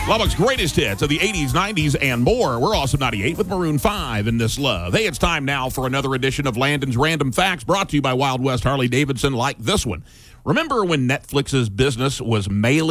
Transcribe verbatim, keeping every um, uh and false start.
Lubbock's greatest hits of the eighties, nineties, and more. We're Awesome ninety-eight with Maroon five in This Love. Hey, it's time now for another edition of Landon's Random Facts, brought to you by Wild West Harley Davidson, like this one. Remember when Netflix's business was mailing